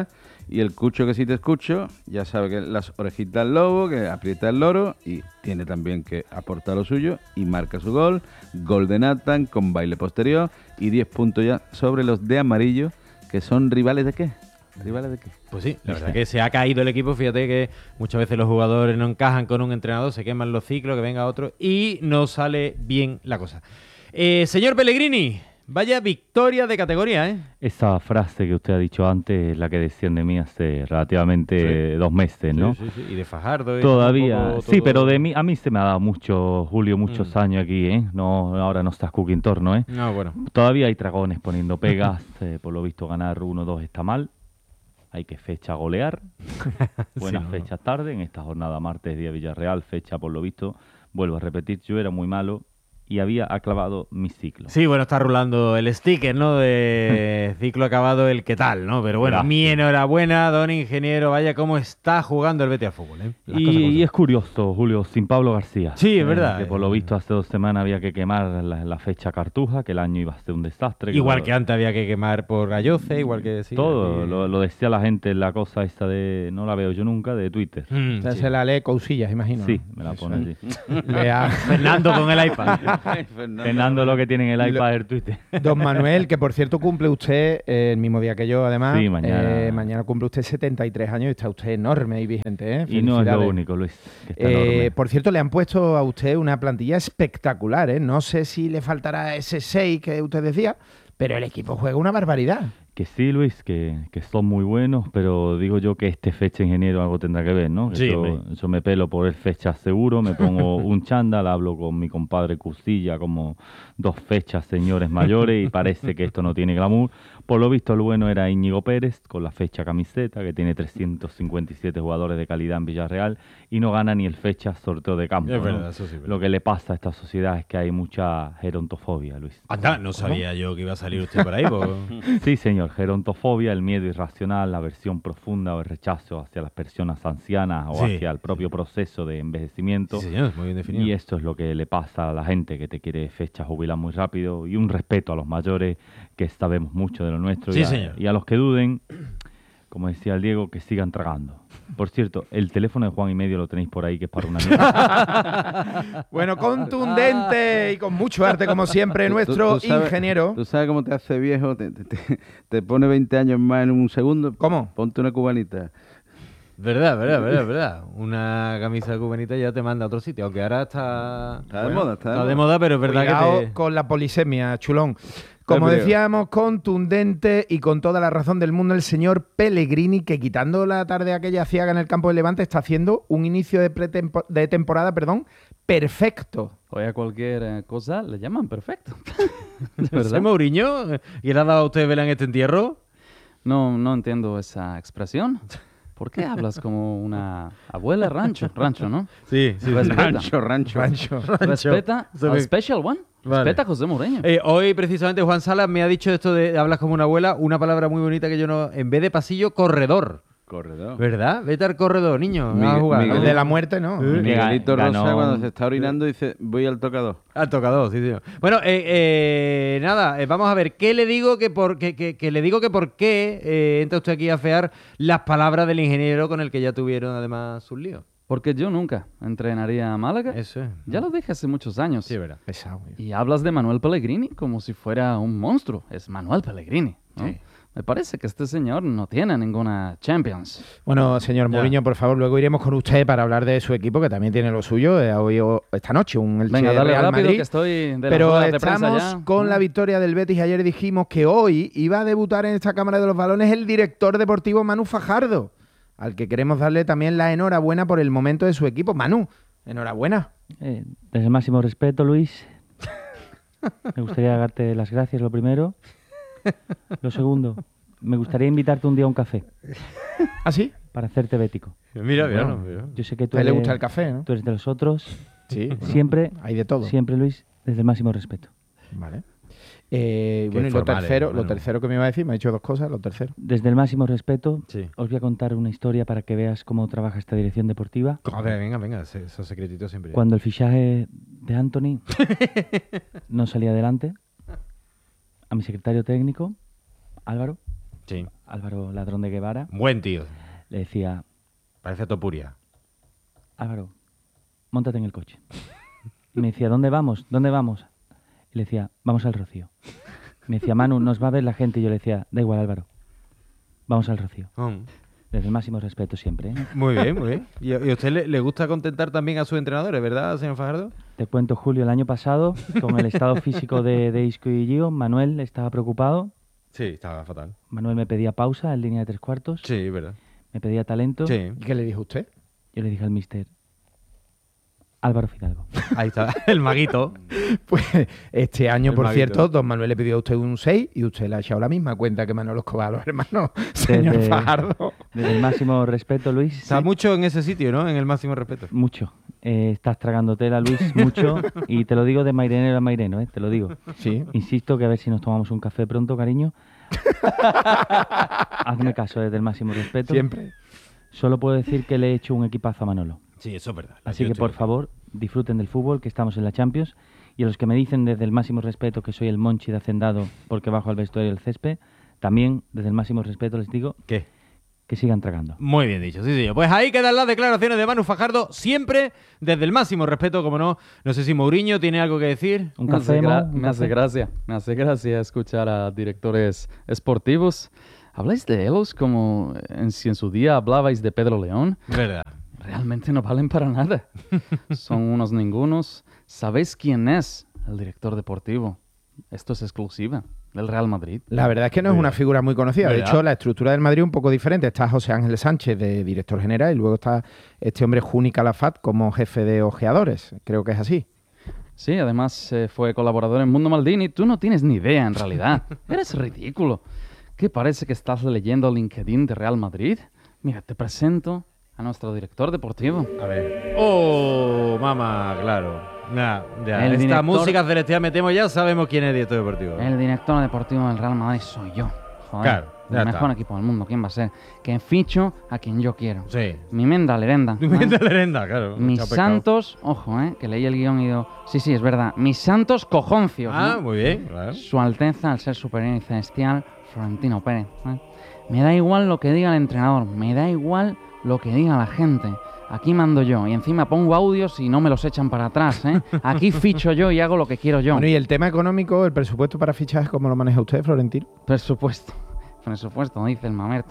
Y el Cucho que sí te escucho, ya sabe que las orejitas al lobo, que aprieta el loro y tiene también que aportar lo suyo y marca su gol. Gol de Nathan con baile posterior y diez puntos ya sobre los de amarillo, que son rivales de qué. ¿Rivales de qué? Pues sí, la verdad que se ha caído el equipo. Fíjate que muchas veces los jugadores no encajan con un entrenador, se queman los ciclos, que venga otro y no sale bien la cosa. Eh, señor Pellegrini, vaya victoria de categoría, ¿eh? Esa frase que usted ha dicho antes es la que decían de mí hace relativamente Sí. dos meses, ¿no? Sí, sí, sí. Y de Fajardo. y Todavía, un poco sí, todo- pero de mí, a mí se me ha dado mucho, Julio, muchos Mm. años aquí, ¿eh? No, ahora no estás cooking torno, ¿eh? No, bueno. Todavía hay dragones poniendo pegas, eh, por lo visto ganar uno dos está mal. Hay que fecha golear. Buenas Sí, no, fechas tarde, en esta jornada martes día Villarreal, fecha por lo visto, vuelvo a repetir, yo era muy malo y había acabado mi ciclo. Sí, bueno, está rulando el sticker, ¿no? De ciclo acabado, el qué tal, ¿no? Pero bueno, Gracias. mi enhorabuena, don ingeniero. Vaya cómo está jugando el Betis al fútbol, ¿eh? Las cosas como Y, y son. es curioso, Julio, sin Pablo García. Sí, es verdad. Que por lo visto hace dos semanas había que quemar la, la fecha cartuja, que el año iba a ser un desastre. Igual lo- que antes había que quemar por Galloce, igual que sí. Todo, aquí- lo, lo decía la gente en la cosa esta de, no la veo yo nunca, de Twitter. Mm, O sea, sí. se la lee Cousillas, imagino. Sí, ¿no? me la Eso pone es. así. Le ha- Fernando con el iPad. Fernando lo que tiene en el Lo- iPad es el Twitter. Don Manuel, que por cierto cumple usted eh, el mismo día que yo, además. Sí, mañana. Eh, mañana cumple usted setenta y tres años y está usted enorme y vigente, ¿eh? Y no es lo Felicidades. único, Luis, que está Eh, enorme. por cierto, le han puesto a usted una plantilla espectacular, ¿eh? No sé si le faltará ese seis que usted decía, pero el equipo juega una barbaridad. Que sí, Luis, que, que son muy buenos, pero digo yo que este fecha ingeniero algo tendrá que ver, ¿no? Sí, yo, hombre. yo me pelo por el fecha seguro, me pongo un chándal, hablo con mi compadre Cursilla como dos fechas señores mayores y parece que esto no tiene glamour. Por lo visto el bueno era Íñigo Pérez con la fecha camiseta, que tiene trescientos cincuenta y siete jugadores de calidad en Villarreal y no gana ni el fecha sorteo de campo. Es ¿no? verdad, eso sí, verdad. Lo que le pasa a esta sociedad es que hay mucha gerontofobia, Luis. Anda, no sabía yo que iba a salir usted por ahí. Pues. Sí, señor, gerontofobia, el miedo irracional, la aversión profunda o el rechazo hacia las personas ancianas o Sí, hacia el propio proceso de envejecimiento. Sí, señor, muy bien definido. Y esto es lo que le pasa a la gente que te quiere fecha jubilar muy rápido y un respeto a los mayores que sabemos mucho de lo nuestro Sí, y, a, señor. y a los que duden, como decía el Diego, que sigan tragando. Por cierto, el teléfono de Juan y Medio lo tenéis por ahí, que es para una amiga. Bueno, contundente y con mucho arte, como siempre, Tú- nuestro tú sabes- ingeniero. ¿Tú sabes cómo te hace viejo? Te, te- te- te pone veinte años más en un segundo. ¿Cómo? Ponte una cubanita. Verdad, verdad, verdad, verdad. Una camisa cubanita ya te manda a otro sitio, aunque ahora está... Está de moda, está de de moda. moda, pero es verdad Cuidado que te... con la polisemia, chulón. Como Hombre. decíamos, contundente y con toda la razón del mundo, el señor Pellegrini, que quitando la tarde aquella ciaga en el campo de Levante, está haciendo un inicio de, pretempo- de temporada perdón, perfecto. Hoy a cualquier eh, cosa le llaman perfecto. ¿De verdad, Mourinho? ¿Y le ha dado a usted vela en este entierro? No, no entiendo esa expresión. ¿Por qué hablas como una abuela rancho? Rancho, ¿no? Sí, sí. Respeta. Rancho, rancho. Rancho. Respeta Eso al que- Special One. Vale. Respeta a José Mourinho. Eh, hoy, precisamente, Juan Salas me ha dicho esto de hablas como una abuela, una palabra muy bonita que yo no... En vez de pasillo, corredor. Corredor. ¿Verdad? Vete al corredor, niño. Miguel- a jugar. Miguel- El de la muerte, ¿no? Eh, Miguelito Ganó- Rosa, cuando se está orinando, dice: voy al tocador. Al tocador, sí, sí. Bueno, eh, eh, nada, eh, vamos a ver, ¿qué le digo que por que, que- que le digo que por qué eh, entra usted aquí a fear las palabras del ingeniero con el que ya tuvieron además sus líos? Porque yo nunca entrenaría a Málaga. Eso es. Ya lo dije hace muchos años. Sí, verdad. Pesado. Y hablas de Manuel Pellegrini como si fuera un monstruo. Es Manuel Pellegrini, ¿no? Sí. Me parece que este señor no tiene ninguna Champions. Bueno, señor Ya. Mourinho, por favor, luego iremos con usted para hablar de su equipo, que también tiene lo suyo. eh, hoy o esta noche, un Elche Venga, dale Real rápido Madrid. que estoy de las Pero ruedas de prensa estamos ya. con ¿no? la victoria del Betis. Ayer dijimos que hoy iba a debutar en esta Cámara de los Balones el director deportivo Manu Fajardo, al que queremos darle también la enhorabuena por el momento de su equipo. Manu, enhorabuena. Eh, desde el máximo respeto, Luis, me gustaría darte las gracias, lo primero. Lo segundo, me gustaría invitarte un día a un café ¿Ah, sí? para hacerte bético. Mira, mira, Bueno, mira. Yo sé que tú A él le eres, gusta el café, ¿no? tú eres de los otros. Sí. bueno, Siempre, hay de todo. siempre, Luis, desde el máximo respeto. Vale. Eh, Qué bueno, y lo formales, tercero, lo Manu. tercero que me iba a decir, me ha dicho dos cosas, lo tercero. Desde el máximo respeto, Sí. os voy a contar una historia para que veas cómo trabaja esta dirección deportiva. Joder, venga, venga, ese- esos secretitos siempre. Cuando el fichaje de Anthony no salía adelante, a mi secretario técnico, Álvaro, Sí. Álvaro Ladrón de Guevara. Buen tío. Le decía... Parece Topuria. Álvaro, móntate en el coche. Y me decía, ¿dónde vamos? ¿Dónde vamos? Y le decía, vamos al Rocío. Me decía, Manu, nos va a ver la gente. Y yo le decía, da igual, Álvaro, vamos al Rocío. Mm. Desde el máximo respeto siempre, ¿eh? Muy bien, muy bien. ¿Y a usted le, le gusta contentar también a sus entrenadores, verdad, señor Fajardo? Te cuento, Julio, el año pasado, con el estado físico de, de Isco y Gio, Manuel estaba preocupado. Sí, estaba fatal. Manuel me pedía pausa en línea de tres cuartos. Sí, verdad. Me pedía talento. Sí. ¿Y qué le dijo usted? Yo le dije al mister, Álvaro Fidalgo. Ahí está, el maguito. Pues este año, El por maguito. cierto, don Manuel le pidió a usted un seis y usted le ha echado la misma cuenta que Manolo Escobar a los hermanos, señor Desde- Fajardo. Desde el máximo respeto, Luis. Está sí, mucho en ese sitio, ¿no? En el máximo respeto. Mucho. Eh, estás tragando tela, Luis, mucho. Y te lo digo de mairenero a maireno, ¿eh? Te lo digo. Sí. Insisto que a ver si nos tomamos un café pronto, cariño. Hazme caso, desde el máximo respeto. Siempre. Solo puedo decir que le he hecho un equipazo a Manolo. Sí, eso es verdad. Así Yo que, estoy por de favor, disfruten del fútbol, que estamos en la Champions. Y a los que me dicen desde el máximo respeto que soy el Monchi de Hacendado porque bajo al vestuario del césped, también desde el máximo respeto les digo ¿Qué? que sigan tragando. Muy bien dicho, sí, señor. Pues ahí quedan las declaraciones de Manu Fajardo, siempre desde el máximo respeto, como no. No sé si Mourinho tiene algo que decir. Un Me café, hace, gra- Mo, un me hace café. gracia, Me hace gracia escuchar a directores esportivos. ¿Habláis de ellos como en, si en su día hablabais de Pedro León? Verdad. Realmente no valen para nada. Son unos ningunos. ¿Sabéis quién es el director deportivo? Esto es exclusiva del Real Madrid. La verdad es que no es una figura muy conocida. De ¿Verdad? hecho, la estructura del Madrid es un poco diferente. Está José Ángel Sánchez de director general y luego está este hombre Juni Calafat como jefe de ojeadores. Creo que es así. Sí, además eh, fue colaborador en Mundo Maldini. Tú no tienes ni idea, en realidad. Eres ridículo. ¿Qué parece que estás leyendo LinkedIn de Real Madrid? Mira, te presento a nuestro director deportivo. A ver. ¡Oh, mamá! Claro. Nah, ya. El Esta director- música celestial metemos ya, sabemos quién es el director deportivo. El director deportivo del Real Madrid soy yo. Joder, Claro, ya el mejor está. equipo del mundo. ¿Quién va a ser? Que ficho a quien yo quiero. Sí. Mi menda lerenda. Mi menda lerenda, claro. Mis Chao, pescado. santos, ojo, eh, que leí el guión y digo, sí, sí, es verdad. Mis santos cojoncios. Ah, ¿no? muy bien. Claro. Su Alteza, al ser superior y celestial, Florentino Pérez. ¿eh? Me da igual lo que diga el entrenador, me da igual lo que diga la gente. Aquí mando yo y encima pongo audios y no me los echan para atrás, ¿eh? Aquí ficho yo y hago lo que quiero yo. Bueno, y el tema económico, el presupuesto para fichajes, ¿cómo lo maneja usted, Florentino? Presupuesto. Presupuesto, dice el mamerto.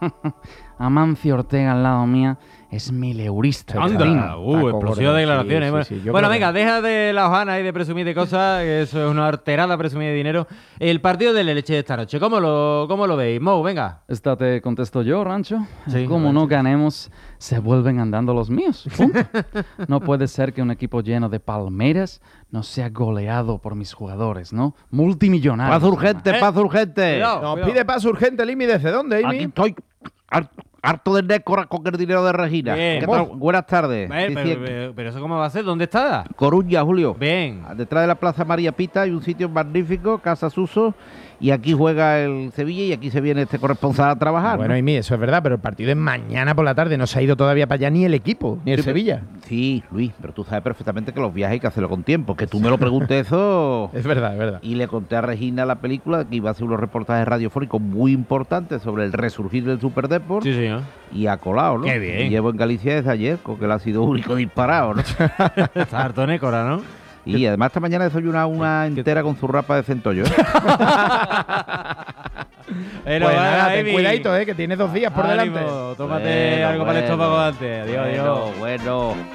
Amancio Ortega al lado mía es mileurista. Anda, Chadino. uh, explosiva de declaraciones. sí, bueno, sí, yo bueno, creo que- venga, deja de la hojana y de presumir de cosas, que eso es una arterada presumir de dinero. El partido del Leche de esta noche, ¿cómo lo, cómo lo veis? Mou, venga. Esta te contesto yo, Rancho. Sí, Como no ganemos, se vuelven andando los míos. Punto. No puede ser que un equipo lleno de palmeras no sea goleado por mis jugadores, ¿no? Multimillonarios. Paz urgente, además. paz urgente. Cuidado, Nos cuidado. pide paz urgente, Limi, ¿desde dónde, Amy? Aquí estoy harto, harto de nécora con el dinero de Regina. Bien. ¿Qué tal? Buenas tardes. Eh, pero, Dice- pero- pero eso cómo va a ser, ¿dónde está? Coruña, Julio. Bien. Detrás de la Plaza María Pita hay un sitio magnífico, Casa Suso, y aquí juega el Sevilla y aquí se viene este corresponsal a trabajar. Bueno, ¿no? Amy, eso es verdad, pero el partido es mañana por la tarde. No se ha ido todavía para allá ni el equipo, ni el Sí, pero- Sevilla. Sí, Luis, pero tú sabes perfectamente que los viajes hay que hacerlo con tiempo. Que tú me lo preguntes eso... Es verdad, es verdad. Y le conté a Regina la película que iba a hacer unos reportajes radiofónicos muy importantes sobre el resurgir del Superdeport. Sí, señor. Y ha colado, ¿no? Qué bien. Llevo en Galicia desde ayer, con que él ha sido único disparado, ¿no? Está harto nécora, ¿no? Y además esta mañana he desayunado una entera con zurrapa de centollo, ¿eh? Pero Pues vaya, nada, ten Amy. cuidadito, ¿eh? Que tienes dos días por Ánimo, delante. tómate Bueno, algo para el bueno. estómago antes. Adiós, adiós. Bueno, bueno.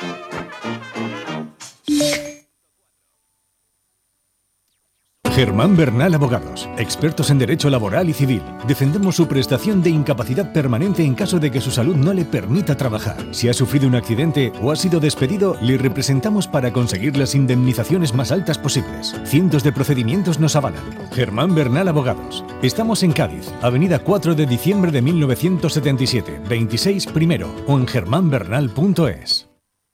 Germán Bernal Abogados, expertos en derecho laboral y civil. Defendemos su prestación de incapacidad permanente en caso de que su salud no le permita trabajar. Si ha sufrido un accidente o ha sido despedido, le representamos para conseguir las indemnizaciones más altas posibles. Cientos de procedimientos nos avalan. Germán Bernal Abogados. Estamos en Cádiz, Avenida cuatro de diciembre de mil novecientos setenta y siete, veintiséis primero, o en germán bernal punto es.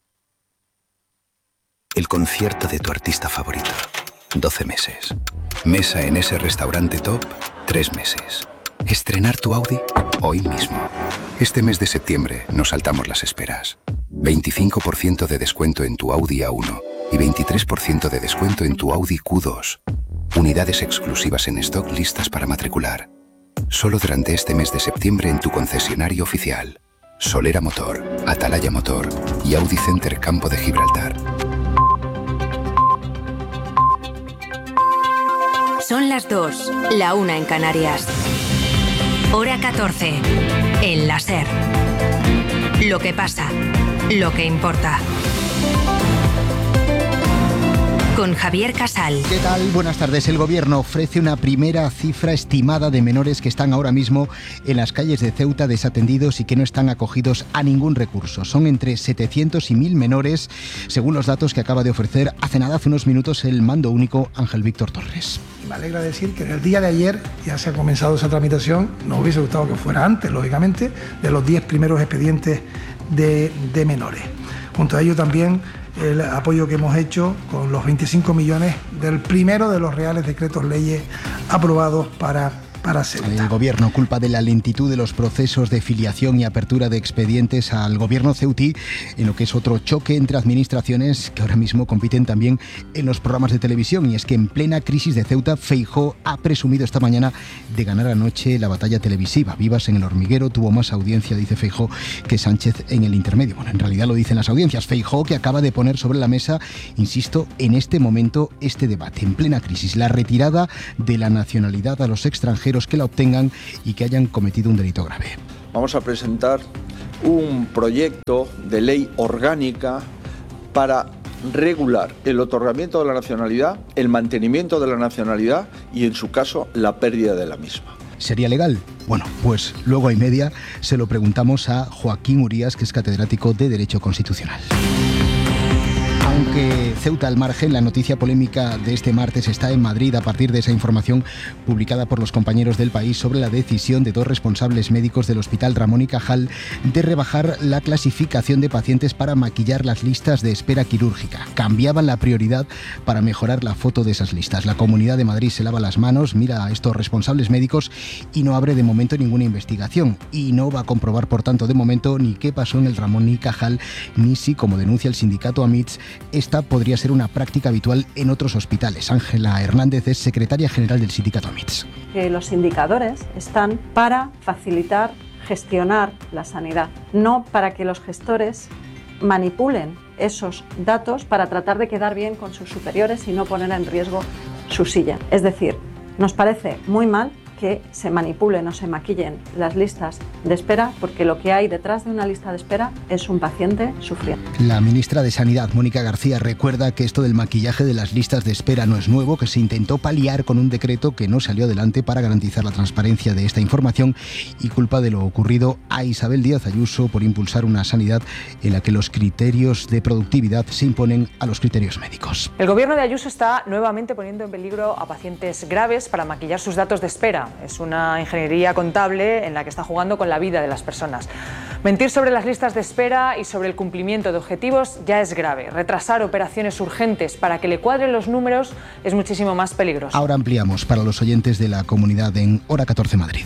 El concierto de tu artista favorito. doce meses. Mesa en ese restaurante top. tres meses. Estrenar tu Audi hoy mismo. Este mes de septiembre nos saltamos las esperas. veinticinco por ciento de descuento en tu Audi A uno y veintitrés por ciento de descuento en tu Audi Q dos. Unidades exclusivas en stock listas para matricular. Solo durante este mes de septiembre en tu concesionario oficial. Solera Motor, Atalaya Motor y Audi Center Campo de Gibraltar. Son las dos, la una en Canarias. Hora catorce, en la SER. Lo que pasa, lo que importa. Con Javier Casal. ¿Qué tal? Buenas tardes. El Gobierno ofrece una primera cifra estimada de menores que están ahora mismo en las calles de Ceuta desatendidos y que no están acogidos a ningún recurso. Son entre setecientos y mil menores, según los datos que acaba de ofrecer hace nada, hace unos minutos, el mando único Ángel Víctor Torres. Me alegra decir que en el día de ayer ya se ha comenzado esa tramitación. Nos hubiese gustado que fuera antes, lógicamente, de los diez primeros expedientes de, de menores. Junto a ello también el apoyo que hemos hecho con los veinticinco millones del primero de los reales decretos leyes aprobados para, para Ceuta. El Gobierno culpa de la lentitud de los procesos de filiación y apertura de expedientes al Gobierno ceutí, en lo que es otro choque entre administraciones que ahora mismo compiten también en los programas de televisión. Y es que en plena crisis de Ceuta, Feijóo ha presumido esta mañana de ganar anoche la batalla televisiva. Vivas en el hormiguero tuvo más audiencia, dice Feijóo, que Sánchez en el intermedio. Bueno, en realidad lo dicen las audiencias. Feijóo, que acaba de poner sobre la mesa, insisto, en este momento este debate, en plena crisis, la retirada de la nacionalidad a los extranjeros que la obtengan y que hayan cometido un delito grave. Vamos a presentar un proyecto de ley orgánica para regular el otorgamiento de la nacionalidad, el mantenimiento de la nacionalidad y, en su caso, la pérdida de la misma. ¿Sería legal? Bueno, pues luego y media se lo preguntamos a Joaquín Urías, que es catedrático de Derecho Constitucional. Aunque Ceuta al margen, la noticia polémica de este martes está en Madrid a partir de esa información publicada por los compañeros del País sobre la decisión de dos responsables médicos del Hospital Ramón y Cajal de rebajar la clasificación de pacientes para maquillar las listas de espera quirúrgica. Cambiaban la prioridad para mejorar la foto de esas listas. La Comunidad de Madrid se lava las manos, mira a estos responsables médicos y no abre de momento ninguna investigación. Y no va a comprobar, por tanto, de momento ni qué pasó en el Ramón y Cajal, ni si, como denuncia el sindicato AMITS, esta podría ser una práctica habitual en otros hospitales. Ángela Hernández es secretaria general del sindicato AMITS. Que los indicadores están para facilitar, gestionar la sanidad, no para que los gestores manipulen esos datos para tratar de quedar bien con sus superiores y no poner en riesgo su silla. Es decir, nos parece muy mal que se manipulen o se maquillen las listas de espera, porque lo que hay detrás de una lista de espera es un paciente sufriendo. La ministra de Sanidad, Mónica García, recuerda que esto del maquillaje de las listas de espera no es nuevo, que se intentó paliar con un decreto que no salió adelante para garantizar la transparencia de esta información, y culpa de lo ocurrido a Isabel Díaz Ayuso por impulsar una sanidad en la que los criterios de productividad se imponen a los criterios médicos. El gobierno de Ayuso está nuevamente poniendo en peligro a pacientes graves para maquillar sus datos de espera. Es una ingeniería contable en la que está jugando con la vida de las personas. Mentir sobre las listas de espera y sobre el cumplimiento de objetivos ya es grave. Retrasar operaciones urgentes para que le cuadren los números es muchísimo más peligroso. Ahora ampliamos para los oyentes de la comunidad en Hora catorce Madrid.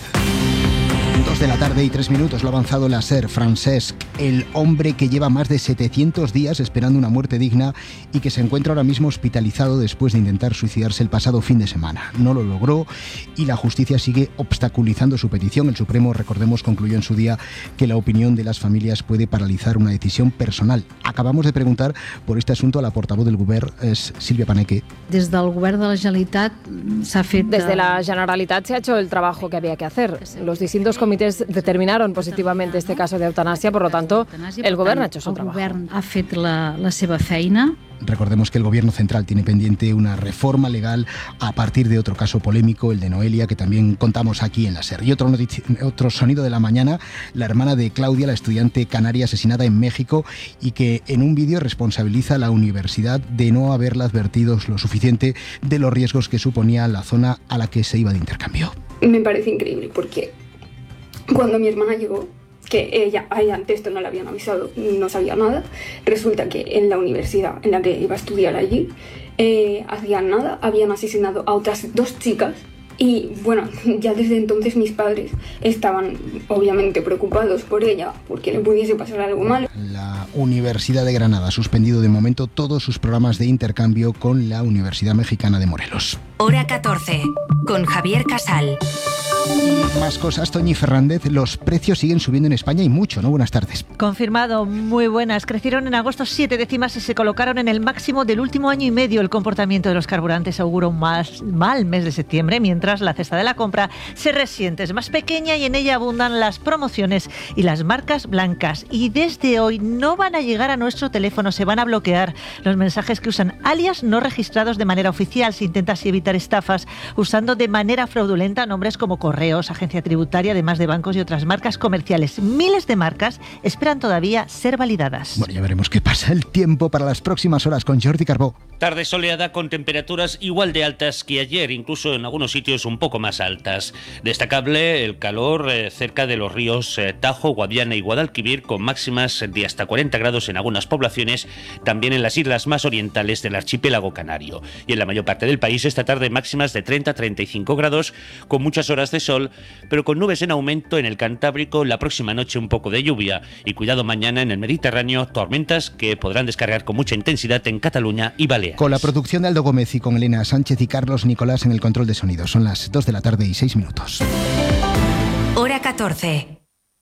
Dos de la tarde y tres minutos, lo ha avanzado la SER. Francesc, el hombre que lleva más de setecientos días esperando una muerte digna y que se encuentra ahora mismo hospitalizado después de intentar suicidarse el pasado fin de semana. No lo logró y la justicia sigue obstaculizando su petición. El Supremo, recordemos, concluyó en su día que la opinión de las familias puede paralizar una decisión personal. Acabamos de preguntar por este asunto a la portavoz del Govern, es Sílvia Paneque. Desde el Govern de la Generalitat se ha fet... Desde la Generalitat se ha hecho el trabajo que había que hacer. Los distintos comités determinaron positivamente este caso de eutanasia, por lo tanto, el Gobierno ha hecho su trabajo. El Govern ha fet la, la seva feina. Recordemos que el Gobierno central tiene pendiente una reforma legal a partir de otro caso polémico, el de Noelia, que también contamos aquí en la SER. Y otro, otro sonido de la mañana, la hermana de Claudia, la estudiante canaria asesinada en México y que en un vídeo responsabiliza a la universidad de no haberla advertido lo suficiente de los riesgos que suponía la zona a la que se iba de intercambio. Me parece increíble porque cuando mi hermana llegó, que ella, a ella antes esto no le habían avisado, no sabía nada, resulta que en la universidad en la que iba a estudiar allí, eh, hacían nada, habían asesinado a otras dos chicas y bueno, ya desde entonces mis padres estaban obviamente preocupados por ella, porque le pudiese pasar algo malo. La Universidad de Granada ha suspendido de momento todos sus programas de intercambio con la Universidad Mexicana de Morelos. Hora catorce, con Javier Casal. Más cosas, Toñi Fernández, los precios siguen subiendo en España y mucho, ¿no? Buenas tardes. Confirmado, muy buenas. Crecieron en agosto siete décimas y se colocaron en el máximo del último año y medio. El comportamiento de los carburantes augura un más, mal mes de septiembre, mientras la cesta de la compra se resiente. Es más pequeña y en ella abundan las promociones y las marcas blancas. Y desde hoy no van a llegar a nuestro teléfono, se van a bloquear los mensajes que usan alias no registrados de manera oficial. Se intenta así evitar estafas usando de manera fraudulenta nombres como Correos, Agencia Tributaria, además de bancos y otras marcas comerciales. Miles de marcas esperan todavía ser validadas. Bueno, ya veremos qué pasa. El tiempo para las próximas horas con Jordi Carbó. Tarde soleada con temperaturas igual de altas que ayer, incluso en algunos sitios un poco más altas. Destacable el calor eh, cerca de los ríos eh, Tajo, Guadiana y Guadalquivir, con máximas de hasta cuarenta grados en algunas poblaciones, también en las islas más orientales del archipiélago canario. Y en la mayor parte del país esta tarde máximas de treinta a treinta y cinco grados, con muchas horas de sol, pero con nubes en aumento en el Cantábrico. La próxima noche un poco de lluvia y cuidado mañana en el Mediterráneo, tormentas que podrán descargar con mucha intensidad en Cataluña y Baleares. Con la producción de Aldo Gómez y con Elena Sánchez y Carlos Nicolás en el control de sonido. Son las dos de la tarde y seis minutos. Hora catorce.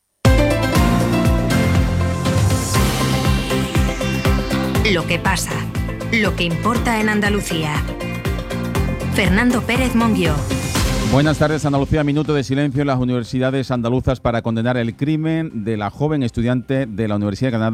Lo que pasa, lo que importa en Andalucía. Fernando Pérez Monguió. Buenas tardes, Andalucía. Minuto de silencio en las universidades andaluzas para condenar el crimen de la joven estudiante de la Universidad de Granada